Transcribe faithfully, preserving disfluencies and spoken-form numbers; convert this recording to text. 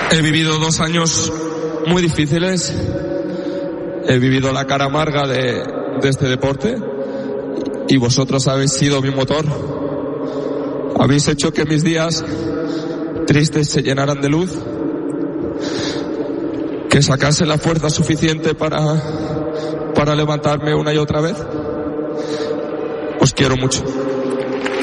He vivido dos años muy difíciles. He vivido la cara amarga de, de este deporte y vosotros habéis sido mi motor. Habéis hecho que mis días tristes se llenaran de luz, que sacase la fuerza suficiente para, para levantarme una y otra vez. Os quiero mucho.